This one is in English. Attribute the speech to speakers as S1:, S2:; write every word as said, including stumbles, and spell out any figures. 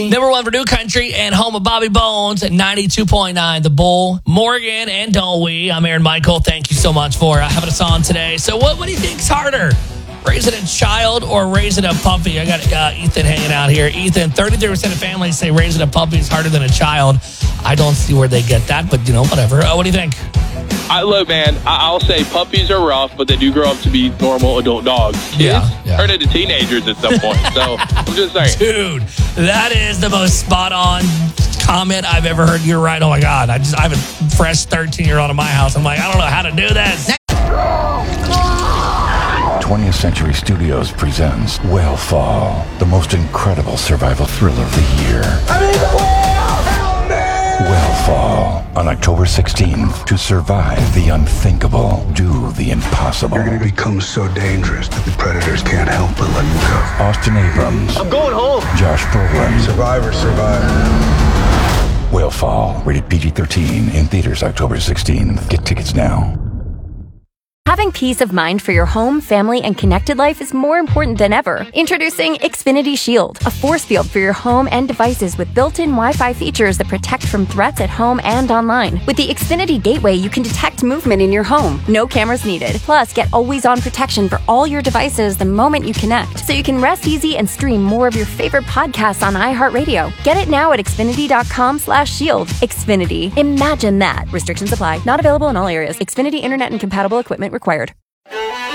S1: Number one for New Country and home of Bobby Bones at ninety-two point nine. The Bull, Morgan, and Don't We. I'm Aaron Michael. Thank you so much for uh, having us on today. So what, what do you think's harder? Raising a child or raising a puppy? I got uh, Ethan hanging out here. Ethan, thirty-three percent of families say raising a puppy is harder than a child. I don't see where they get that, but, you know, whatever. Uh, what do you think?
S2: I, look, man, I, I'll say puppies are rough, but they do grow up to be normal adult dogs.
S1: Yeah,
S2: Kids
S1: yeah.
S2: turn into teenagers at some point. So I'm just saying.
S1: Dude, that is the most spot-on comment I've ever heard. You're right. Oh, my God. I just I have a fresh thirteen-year-old in my house. I'm like, I don't know how to do this.
S3: twentieth Century Studios presents Whale the most incredible survival thriller of the year. I'm in the whale! Help me! Whale on October sixteenth. To survive the unthinkable, do the impossible.
S4: You're going to become so dangerous that the predators can't help but let you go.
S3: Austin Abrams.
S2: I'm going home.
S3: Josh Brolin.
S4: Survivor, survivor.
S3: Whale rated P G thirteen in theaters October sixteenth. Get tickets now.
S5: Having peace of mind for your home, family, and connected life is more important than ever. Introducing Xfinity Shield, a force field for your home and devices with built-in Wi-Fi features that protect from threats at home and online. With the Xfinity Gateway, you can detect movement in your home. No cameras needed. Plus, get always-on protection for all your devices the moment you connect, so you can rest easy and stream more of your favorite podcasts on iHeartRadio. Get it now at Xfinity.com slash shield. Xfinity. Imagine that. Restrictions apply. Not available in all areas. Xfinity Internet and compatible equipment required.